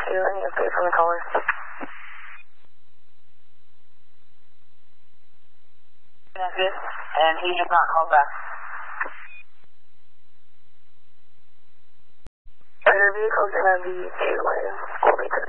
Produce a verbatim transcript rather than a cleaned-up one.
two, any update from the caller? And he has not called back. Your vehicle's gonna be two lanes.